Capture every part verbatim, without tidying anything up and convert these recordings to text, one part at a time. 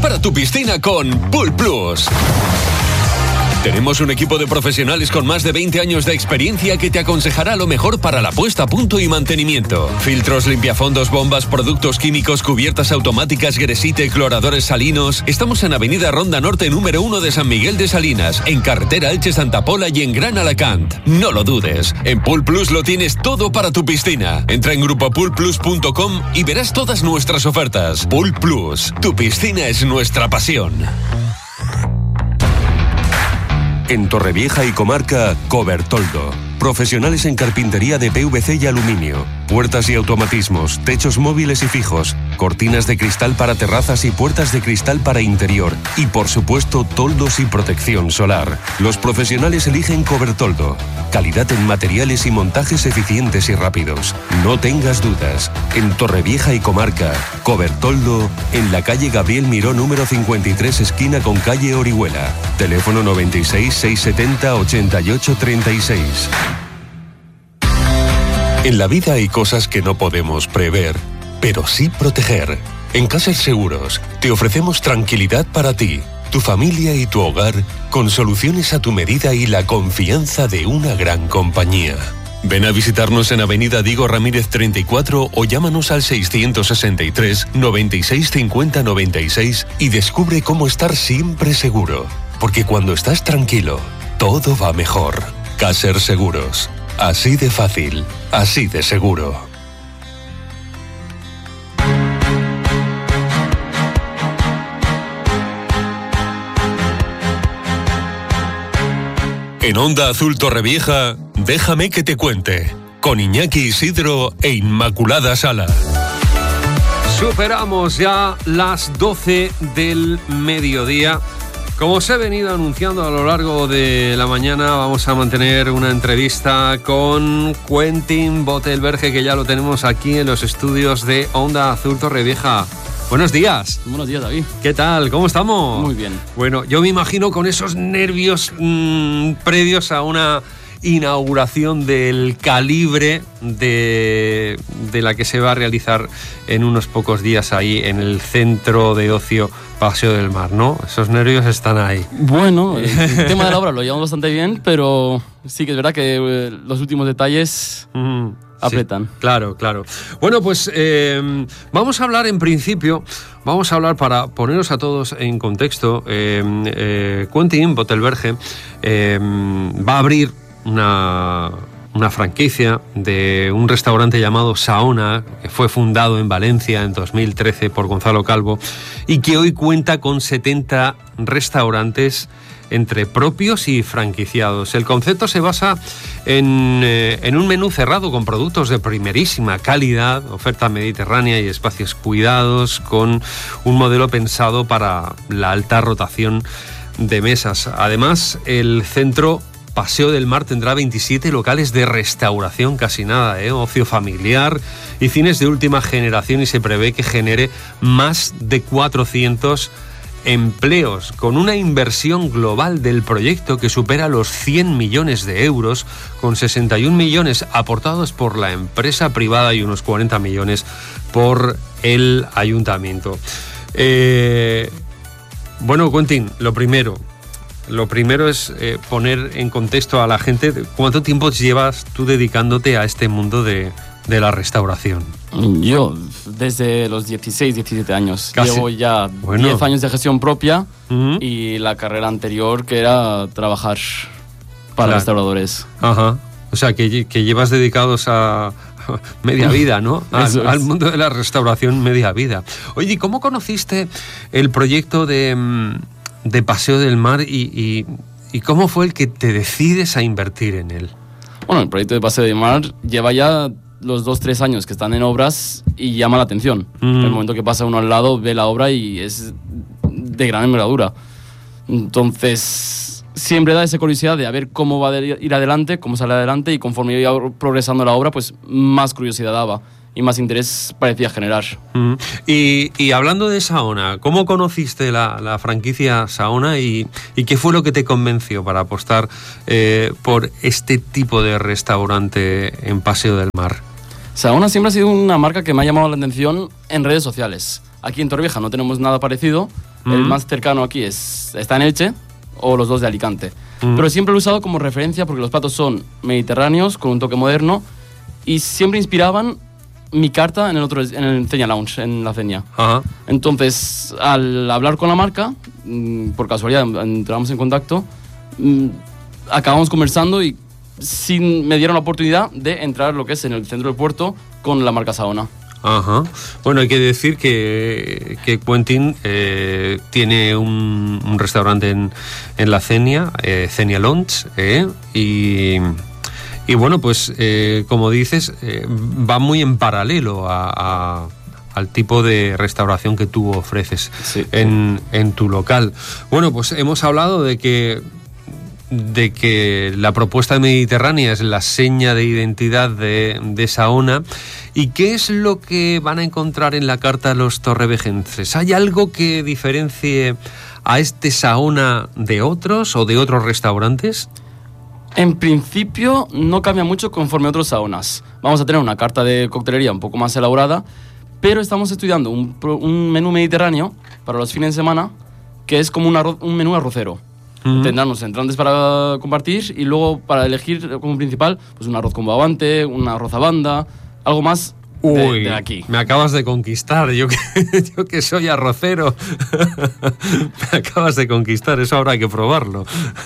Prepara tu piscina con Pool Plus. Tenemos un equipo de profesionales con más de veinte años de experiencia que te aconsejará lo mejor para la puesta a punto y mantenimiento. Filtros, limpiafondos, bombas, productos químicos, cubiertas automáticas, Gresite, cloradores salinos. Estamos en Avenida Ronda Norte número uno de San Miguel de Salinas, en carretera Elche Santa Pola y en Gran Alacant. No lo dudes, en Pool Plus lo tienes todo para tu piscina. Entra en grupo pool plus punto com y verás todas nuestras ofertas. Pool Plus, tu piscina es nuestra pasión. En Torrevieja y comarca, Cobertoldo. Profesionales en carpintería de P V C y aluminio, puertas y automatismos, techos móviles y fijos, cortinas de cristal para terrazas y puertas de cristal para interior y, por supuesto, toldos y protección solar. Los profesionales eligen Cobertoldo. Calidad en materiales y montajes eficientes y rápidos. No tengas dudas. En Torrevieja y comarca, Cobertoldo, en la calle Gabriel Miró número cincuenta y tres, esquina con calle Orihuela. Teléfono noventa y seis, seiscientos setenta, ochenta y ocho treinta y seis. En la vida hay cosas que no podemos prever, pero sí proteger. En Caser Seguros te ofrecemos tranquilidad para ti, tu familia y tu hogar, con soluciones a tu medida y la confianza de una gran compañía. Ven a visitarnos en Avenida Diego Ramírez treinta y cuatro o llámanos al seiscientos sesenta y tres, noventa y seis, cincuenta, noventa y seis y descubre cómo estar siempre seguro. Porque cuando estás tranquilo, todo va mejor. Caser Seguros. Así de fácil, así de seguro. En Onda Azul Torrevieja, déjame que te cuente, con Iñaki Isidro e Inmaculada Sala. Superamos ya las doce del mediodía. Como os he venido anunciando a lo largo de la mañana, vamos a mantener una entrevista con Quentin Botelberge, que ya lo tenemos aquí en los estudios de Onda Azul Torrevieja. Buenos días. Buenos días, David. ¿Qué tal? ¿Cómo estamos? Muy bien. Bueno, yo me imagino con esos nervios mmm, previos a una inauguración del calibre de, de la que se va a realizar en unos pocos días ahí en el centro de ocio Paseo del Mar, ¿no? Esos nervios están ahí. Bueno, el tema de la obra lo llevamos bastante bien, pero sí que es verdad que eh, los últimos detalles mm, apretan. Sí, claro, claro. Bueno, pues eh, vamos a hablar en principio, vamos a hablar para poneros a todos en contexto. Eh, eh, Quentin Botelberge eh, va a abrir una... una franquicia de un restaurante llamado Saona, que fue fundado en Valencia en dos mil trece por Gonzalo Calvo y que hoy cuenta con setenta restaurantes entre propios y franquiciados. El concepto se basa en, eh, en un menú cerrado con productos de primerísima calidad, oferta mediterránea y espacios cuidados, con un modelo pensado para la alta rotación de mesas. Además, el centro Paseo del Mar tendrá veintisiete locales de restauración, casi nada, ¿eh? Ocio familiar y cines de última generación, y se prevé que genere más de cuatrocientos empleos, con una inversión global del proyecto que supera los cien millones de euros, con sesenta y un millones aportados por la empresa privada y unos cuarenta millones por el ayuntamiento. Eh, bueno, Quentin, lo primero... Lo primero es eh, poner en contexto a la gente cuánto tiempo llevas tú dedicándote a este mundo de, de la restauración. Yo, desde los dieciséis, diecisiete años. Casi. Llevo ya bueno. diez años de gestión propia uh-huh. y la carrera anterior, que era trabajar para claro. restauradores. Ajá. O sea, que, que llevas dedicados a media vida, ¿no? Al, al mundo de la restauración media vida. Oye, ¿y cómo conociste el proyecto de... de Paseo del Mar y, y, y cómo fue el que te decides a invertir en él? Bueno, el proyecto de Paseo del Mar lleva ya los dos, tres años que están en obras y llama la atención. Mm. En el momento que pasa uno al lado, ve la obra y es de gran envergadura. Entonces, siempre da esa curiosidad de a ver cómo va a ir adelante, cómo sale adelante, y conforme iba progresando la obra, pues más curiosidad daba y más interés parecía generar. Mm. Y, y hablando de Saona, ¿cómo conociste la, la franquicia Saona y, y qué fue lo que te convenció para apostar eh, por este tipo de restaurante en Paseo del Mar? Saona siempre ha sido una marca que me ha llamado la atención en redes sociales. Aquí en Torrevieja no tenemos nada parecido Mm. El más cercano aquí es, está en Elche, o los dos de Alicante. Mm. Pero siempre lo he usado como referencia porque los platos son mediterráneos, con un toque moderno, y siempre inspiraban mi carta en el otro, en el Ceña Lounge, en la Ceña. Ajá. Entonces, al hablar con la marca, por casualidad entramos en contacto, acabamos conversando y sin, me dieron la oportunidad de entrar lo que es en el centro del puerto con la marca Saona. Ajá. Bueno, hay que decir que, que Quentin eh, tiene un, un restaurante en, en la Ceña, eh, Ceña Lounge, eh, y... Y bueno, pues eh, como dices, eh, va muy en paralelo a, a, al tipo de restauración que tú ofreces sí. en, en tu local. Bueno, pues hemos hablado de que, de que la propuesta mediterránea es la seña de identidad de, de Saona. ¿Y qué es lo que van a encontrar en la carta los torrevejenses? ¿Hay algo que diferencie a este Saona de otros o de otros restaurantes? En principio no cambia mucho conforme a otros Saonas. Vamos a tener una carta de coctelería un poco más elaborada, pero estamos estudiando un, un menú mediterráneo para los fines de semana, que es como un, arroz, un menú arrocero. Uh-huh. Tendrán los entrantes para compartir y luego para elegir como principal pues un arroz con bogavante, un arroz a banda, algo más de, Uy, de aquí. Me acabas de conquistar, yo que, yo que soy arrocero. Me acabas de conquistar, eso ahora hay que probarlo.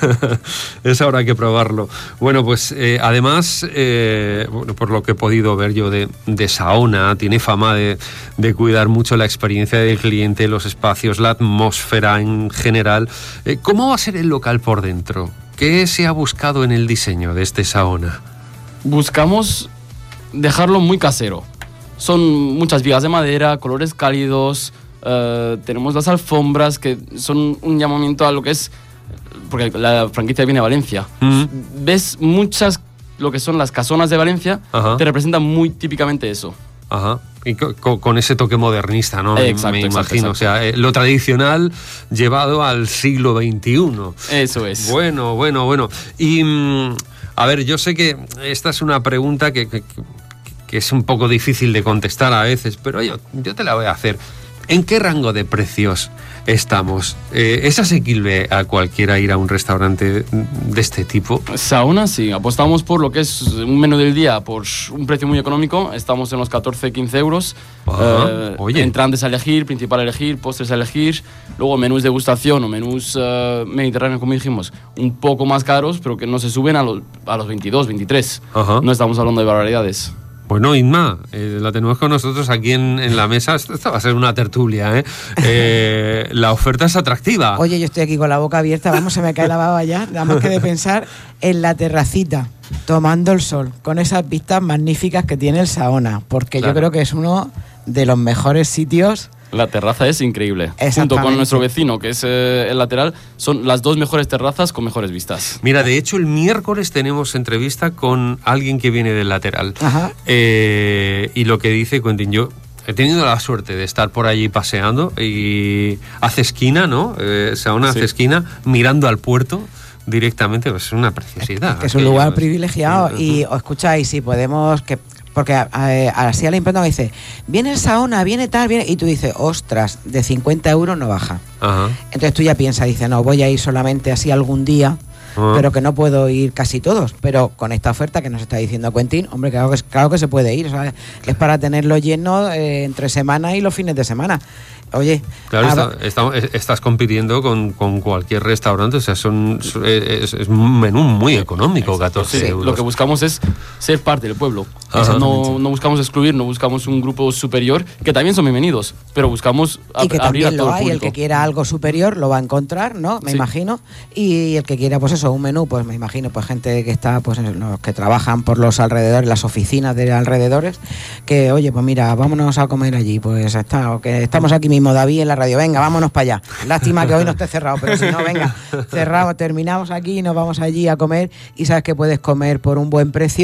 Eso ahora hay que probarlo. Bueno, pues eh, además, eh, bueno, por lo que he podido ver yo de, de Saona, tiene fama de, de cuidar mucho la experiencia del cliente, los espacios, la atmósfera en general. Eh, ¿Cómo va a ser el local por dentro? ¿Qué se ha buscado en el diseño de este Saona? Buscamos dejarlo muy casero. Son muchas vigas de madera, colores cálidos, uh, tenemos las alfombras que son un llamamiento a lo que es, porque la franquicia viene de Valencia. Mm-hmm. Ves muchas, lo que son las casonas de Valencia, Ajá. te representan muy típicamente eso. Ajá. Y con, con ese toque modernista, ¿no? Exacto, me exacto, imagino. exacto. O sea, eh, lo tradicional llevado al siglo veintiuno. Eso es. Bueno, bueno, bueno. Y, mm, a ver, yo sé que esta es una pregunta que... que que es un poco difícil de contestar a veces, pero yo, yo te la voy a hacer. ¿En qué rango de precios estamos? Eh, ¿Es asequible a cualquiera ir a un restaurante de este tipo? Saona, sí. Apostamos por lo que es un menú del día por un precio muy económico. Estamos en los catorce a quince euros. Ajá, eh, oye. Entrantes a elegir, principal a elegir, postres a elegir. Luego menús de degustación o menús uh, mediterráneos, como dijimos, un poco más caros, pero que no se suben a los, a los veintidós, veintitrés. Ajá. No estamos hablando de barbaridades. Bueno, Inma, eh, la tenemos con nosotros aquí en, en la mesa. Esta va a ser una tertulia, ¿eh? eh la oferta es atractiva. Oye, yo estoy aquí con la boca abierta, vamos, se me cae la baba ya. Nada más que de pensar en la terracita, tomando el sol, con esas vistas magníficas que tiene el Saona, porque claro. yo creo que es uno de los mejores sitios. La terraza es increíble. Junto con nuestro vecino, que es eh, el lateral, son las dos mejores terrazas con mejores vistas. Mira, de hecho, el miércoles tenemos entrevista con alguien que viene del lateral. Ajá. Eh, y lo que dice Quentin, yo he tenido la suerte de estar por allí paseando y hace esquina, ¿no? Eh, Saona hace sí. esquina, mirando al puerto. Directamente, pues es una preciosidad. Es, que es un lugar privilegiado. Uh-huh. Y os escucháis, si podemos... que porque a, a, así a la imprenta me dice, viene el Saona, viene tal, viene... Y tú dices, ostras, de cincuenta euros no baja. Ajá. Entonces tú ya piensas, dices, no, voy a ir solamente así algún día, Ajá. pero que no puedo ir casi todos. Pero con esta oferta que nos está diciendo Quentin, hombre, claro que, claro que se puede ir. O sea, es para tenerlo lleno eh, entre semana y los fines de semana. Oye, claro, está, está, estás compitiendo con, con cualquier restaurante, o sea, son es, es un menú muy económico, catorce sí, euros. Lo que buscamos es ser parte del pueblo. O sea, no, no buscamos excluir, no buscamos un grupo superior, que también son bienvenidos, pero buscamos y que abrir a también todo lo hay, el el que quiera algo superior lo va a encontrar, ¿no? Me sí. imagino. Y el que quiera, pues eso, un menú, pues me imagino, pues gente que está, pues los que trabajan por los alrededores, las oficinas de alrededores, que oye, pues mira, vámonos a comer allí, pues está, que estamos aquí mismo, David, en la radio, venga, vámonos para allá. Lástima que hoy no esté cerrado, pero si no, venga, cerramos, terminamos aquí y nos vamos allí a comer y sabes que puedes comer por un buen precio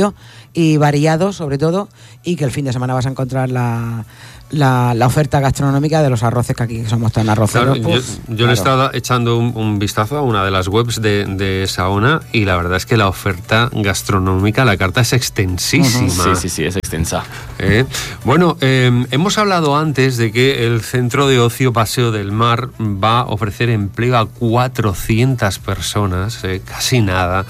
y variado sobre todo, y que el fin de semana vas a encontrar la, la, la oferta gastronómica de los arroces, que aquí somos tan arroceros. Claro, pues, yo yo claro. le estaba echando un, un vistazo a una de las webs de, de Saona y la verdad es que la oferta gastronómica, la carta es extensísima. Sí, sí, sí, es extensa. ¿Eh? Bueno, eh, hemos hablado antes de que el Centro de Ocio Paseo del Mar va a ofrecer empleo a cuatrocientas personas, eh, casi nada.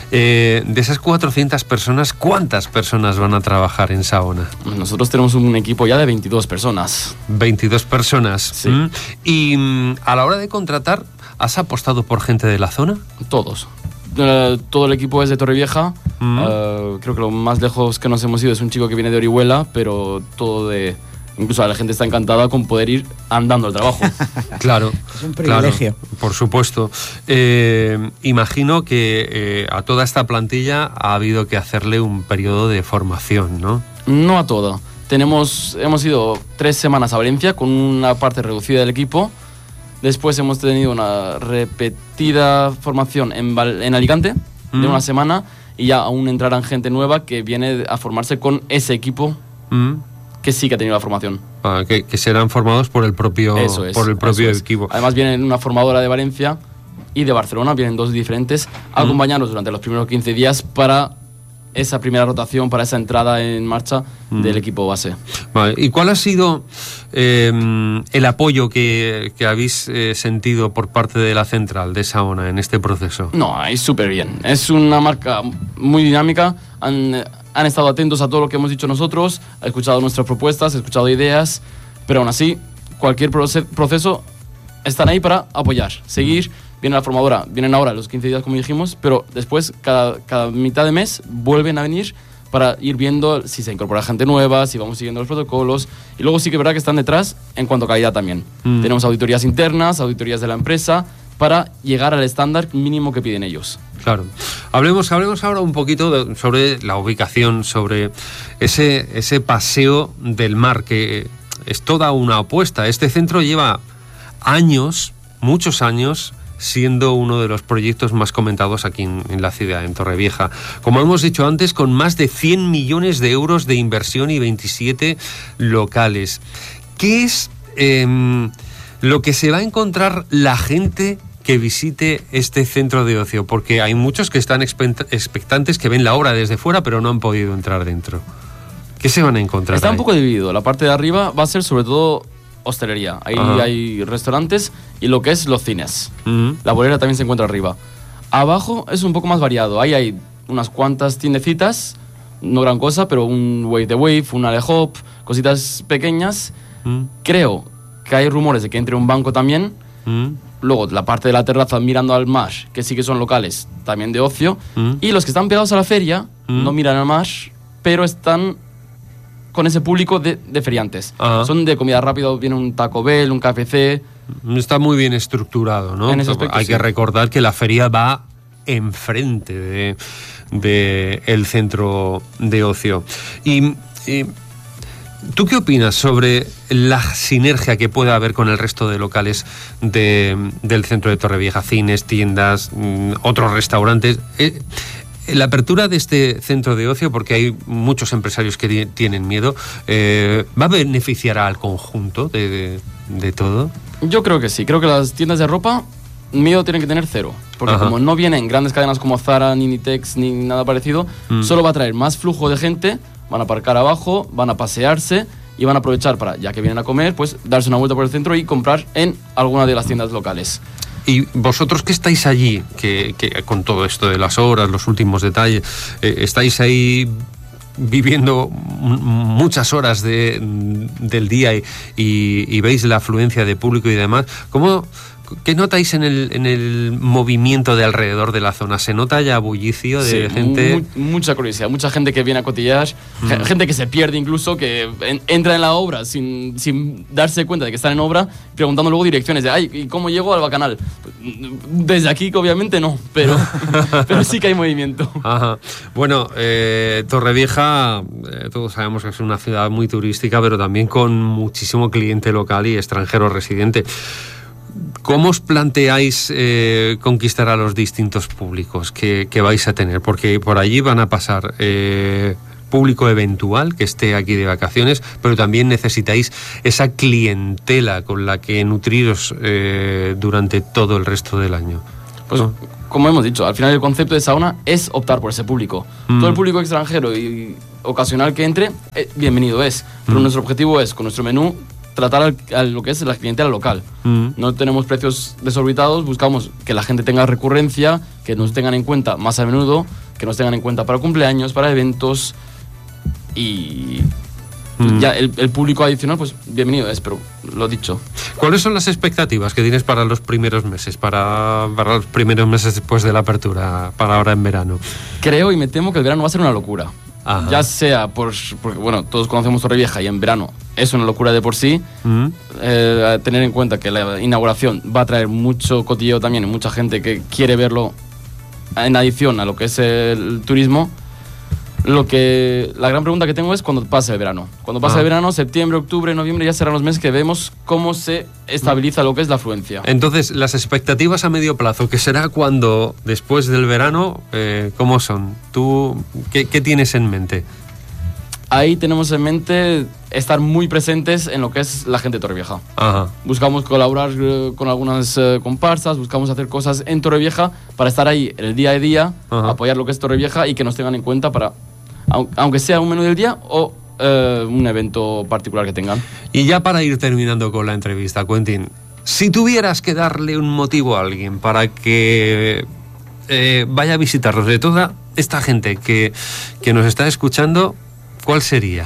Eh, de esas cuatrocientas personas, ¿cuántas personas van a trabajar en Saona? Nosotros tenemos un equipo ya de veintidós personas. veintidós personas. Sí. ¿Mm? Y mm, a la hora de contratar, ¿has apostado por gente de la zona? Todos. Uh, todo el equipo es de Torrevieja. Mm. Uh, creo que lo más lejos que nos hemos ido es un chico que viene de Orihuela, pero todo de... Incluso la gente está encantada con poder ir andando al trabajo. Claro. Es un privilegio. Claro, por supuesto. Eh, imagino que eh, a toda esta plantilla ha habido que hacerle un periodo de formación, ¿no? No a todo. Tenemos, hemos ido tres semanas a Valencia con una parte reducida del equipo. Después hemos tenido una repetida formación en, Val- en Alicante Mm. de una semana, y ya aún entrarán gente nueva que viene a formarse con ese equipo Mm. que sí que ha tenido la formación. Ah, que, que serán formados por el propio, Eso es, por el propio eso es. equipo. Además viene una formadora de Valencia y de Barcelona, vienen dos diferentes, a acompañarnos durante los primeros quince días para esa primera rotación, para esa entrada en marcha Mm. del equipo base. Vale. ¿Y cuál ha sido eh, el apoyo que, que habéis eh, sentido por parte de la central de Saona en este proceso? No, es súper bien. Es una marca muy dinámica. Han, han estado atentos a todo lo que hemos dicho nosotros, han escuchado nuestras propuestas, han escuchado ideas, pero aún así, cualquier proce- proceso están ahí para apoyar, seguir. Viene la formadora, vienen ahora los quince días como dijimos, pero después, cada, cada mitad de mes, vuelven a venir para ir viendo si se incorpora gente nueva, si vamos siguiendo los protocolos. Y luego sí que es verdad que están detrás en cuanto a calidad también. Mm. Tenemos auditorías internas, auditorías de la empresa, para llegar al estándar mínimo que piden ellos. Claro. Hablemos, hablemos ahora un poquito de- sobre la ubicación, sobre ese, ese paseo del mar, que es toda una apuesta. Este centro lleva años, muchos años, siendo uno de los proyectos más comentados aquí en, en la ciudad, en Torrevieja. Como hemos dicho antes, con más de cien millones de euros de inversión y veintisiete locales. ¿Qué es eh, lo que se va a encontrar la gente que visite este centro de ocio? Porque hay muchos que están expect- expectantes, que ven la obra desde fuera, pero no han podido entrar dentro. ¿Qué se van a encontrar Está ahí? un poco dividido. La parte de arriba va a ser sobre todo hostelería. Ahí Ajá. hay restaurantes y lo que es los cines. Mm. La bolera también se encuentra arriba. Abajo es un poco más variado. Ahí hay unas cuantas tiendecitas, no gran cosa, pero un Wave the Wave, un Ale Hop, cositas pequeñas. Mm. Creo que hay rumores de que entre un banco también. Mm. Luego, la parte de la terraza mirando al mar, que sí que son locales, también de ocio. Mm. Y los que están pegados a la feria Mm. no miran al mar, pero están con ese público de, de feriantes. Ajá. Son de comida rápida, viene un Taco Bell, un K F C. Está muy bien estructurado, ¿no? En ese aspecto, Hay sí. que recordar que la feria va enfrente de, de el centro de ocio. Y, y ¿tú qué opinas sobre la sinergia que puede haber con el resto de locales de, del centro de Torrevieja? Cines, tiendas, mm, otros restaurantes. Eh, La apertura de este centro de ocio, porque hay muchos empresarios que ti- tienen miedo, eh, ¿va a beneficiar al conjunto de, de, de todo? Yo creo que sí. Creo que las tiendas de ropa, miedo tienen que tener cero. Porque Ajá. como no vienen grandes cadenas como Zara, ni Nitex, ni nada parecido, Mm. solo va a traer más flujo de gente, van a aparcar abajo, van a pasearse y van a aprovechar para, ya que vienen a comer, pues darse una vuelta por el centro y comprar en alguna de las tiendas locales. Y vosotros que estáis allí, que, que con todo esto de las horas, los últimos detalles, eh, estáis ahí viviendo m- muchas horas de, del día y, y, y veis la afluencia de público y demás, ¿cómo, ¿qué notáis en el, en el movimiento de alrededor de la zona? ¿Se nota ya bullicio de Sí, gente? mu- mucha curiosidad, mucha gente que viene a cotillar, ge- gente que se pierde incluso, que en- entra en la obra sin, sin darse cuenta de que están en obra, preguntando luego direcciones de, ay, ¿y cómo llego al Bacanal? Desde aquí, que obviamente no, pero, pero sí que hay movimiento. Ajá. Bueno, eh, Torrevieja, eh, todos sabemos que es una ciudad muy turística, pero también con muchísimo cliente local y extranjero residente. ¿Cómo os planteáis eh, conquistar a los distintos públicos que, que vais a tener? Porque por allí van a pasar eh, público eventual que esté aquí de vacaciones, pero también necesitáis esa clientela con la que nutriros eh, durante todo el resto del año. Pues, ¿no? Como hemos dicho, al final el concepto de sauna es optar por ese público. Mm. Todo el público extranjero y ocasional que entre, eh, bienvenido es. Pero mm. nuestro objetivo es, con nuestro menú, tratar al, a lo que es la clientela local. Mm. No tenemos precios desorbitados, buscamos que la gente tenga recurrencia, que nos tengan en cuenta más a menudo, que nos tengan en cuenta para cumpleaños, para eventos y... Mm. Ya el, el público adicional, pues bienvenido es, pero lo dicho. ¿Cuáles son las expectativas que tienes para los primeros meses, para, para los primeros meses después de la apertura, para ahora en verano? Creo y me temo que el verano va a ser una locura. Ajá. Ya sea por, porque, bueno, todos conocemos Torrevieja y en verano es una locura de por sí. Mm. Eh, tener en cuenta que la inauguración va a traer mucho cotilleo también y mucha gente que quiere verlo en adición a lo que es el turismo. Lo que la gran pregunta que tengo es cuando pase el verano. Cuando pase ah. el verano, septiembre, octubre, noviembre, ya serán los meses que vemos cómo se estabiliza lo que es la afluencia. Entonces, las expectativas a medio plazo, que será cuando después del verano, eh, ¿cómo son? ¿Tú qué, qué tienes en mente? Ahí tenemos en mente estar muy presentes en lo que es la gente de Torrevieja. Ajá. Buscamos colaborar eh, con algunas eh, comparsas, buscamos hacer cosas en Torrevieja para estar ahí el día a día, Ajá. apoyar lo que es Torrevieja y que nos tengan en cuenta para, aunque sea un menú del día o eh, un evento particular que tengan. Y ya para ir terminando con la entrevista, Quentin, si tuvieras que darle un motivo a alguien para que eh, vaya a visitarnos, de toda esta gente que, que nos está escuchando, ¿cuál sería?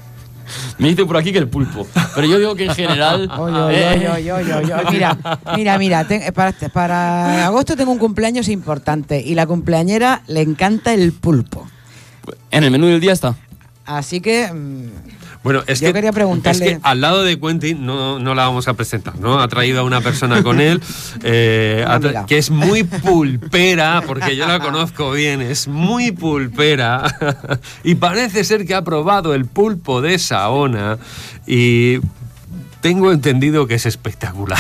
Me dicen por aquí que el pulpo, pero yo digo que en general... Oye, oye, oye, oye, oye, oye. Mira, mira, mira, ten, para, para agosto tengo un cumpleaños importante y la cumpleañera le encanta el pulpo. En el menú del día está. Así que... Mmm, bueno, es yo que, quería preguntarle... es que al lado de Quentin no, no la vamos a presentar, ¿no? Ha traído a una persona con él eh, tra- que es muy pulpera, porque yo la conozco bien, es muy pulpera y parece ser que ha probado el pulpo de Saona y... tengo entendido que es espectacular.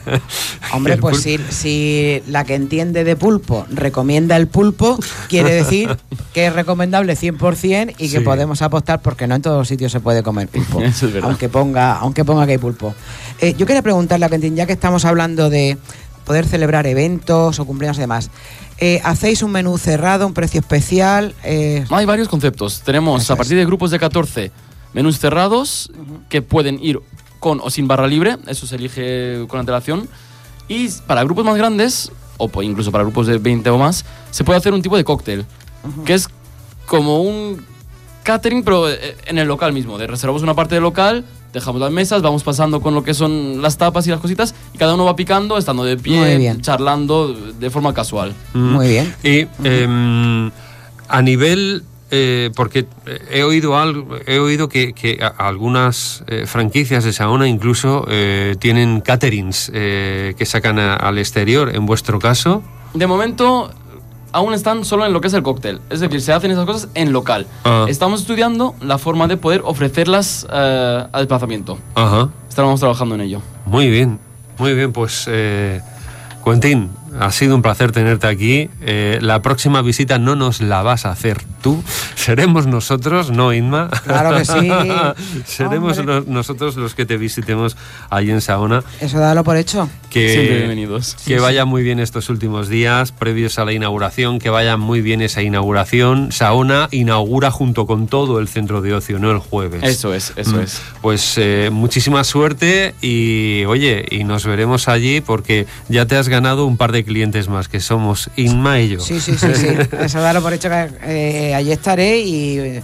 Hombre, pues si, si la que entiende de pulpo recomienda el pulpo, quiere decir que es recomendable cien por ciento y que sí. podemos apostar porque no en todos los sitios se puede comer pulpo. Eso es verdad. Aunque ponga, aunque ponga que hay pulpo. Eh, yo quería preguntarle a Quentin, ya que estamos hablando de poder celebrar eventos o cumpleaños y demás, eh, ¿hacéis un menú cerrado, un precio especial? Eh... Hay varios conceptos. Tenemos Eso a partir es. de grupos de catorce menús cerrados uh-huh. que pueden ir con o sin barra libre, eso se elige con antelación. Y para grupos más grandes, o incluso para grupos de veinte o más, se puede hacer un tipo de cóctel, uh-huh. que es como un catering, pero en el local mismo. De reservamos una parte del local, dejamos las mesas, vamos pasando con lo que son las tapas y las cositas, y cada uno va picando, estando de pie, charlando de forma casual. Muy bien. Y uh-huh. eh, a nivel... Eh, porque he oído algo, he oído que, que algunas eh, franquicias de Saona incluso eh, tienen caterings eh, que sacan a, al exterior. ¿En vuestro caso? De momento aún están solo en lo que es el cóctel, es decir, se hacen esas cosas en local. Ah. Estamos estudiando la forma de poder ofrecerlas eh, a desplazamiento. Ajá. Estamos trabajando en ello. Muy bien, muy bien, pues eh, Quentin, ha sido un placer tenerte aquí. Eh, la próxima visita no nos la vas a hacer tú, seremos nosotros, no Inma. Claro que sí. Seremos no, nosotros los que te visitemos ahí en Saona. Eso dalo por hecho. Que, Siempre bienvenidos. Que sí, vaya sí. muy bien estos últimos días previos a la inauguración, que vaya muy bien esa inauguración. Saona inaugura junto con todo el centro de ocio, no el jueves. Eso es, eso mm. es. Pues eh, muchísima suerte y oye, y nos veremos allí porque ya te has ganado un par de clientes más, que somos Inma y yo. Sí, sí, sí, sí. Eso dalo por hecho que eh, allí estaré y eh,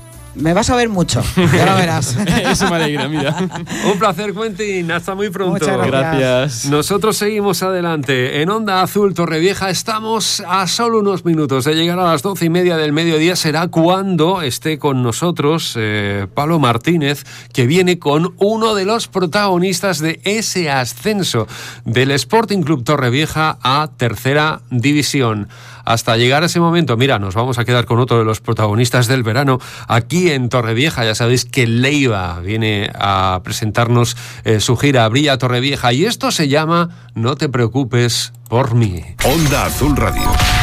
me vas a ver mucho. Ya lo verás. Eso me alegra, mira. Un placer, Quentin. Hasta muy pronto. Muchas gracias. gracias. Nosotros seguimos adelante. En Onda Azul Torrevieja estamos a solo unos minutos de llegar a las doce y media del mediodía. Será cuando esté con nosotros eh, Pablo Martínez, que viene con uno de los protagonistas de ese ascenso del Sporting Club Torrevieja a Tercera División. Hasta llegar a ese momento, mira, nos vamos a quedar con otro de los protagonistas del verano aquí en Torrevieja. Ya sabéis que Leiva viene a presentarnos eh, su gira Brilla Torrevieja y esto se llama No te preocupes por mí. Onda Azul Radio.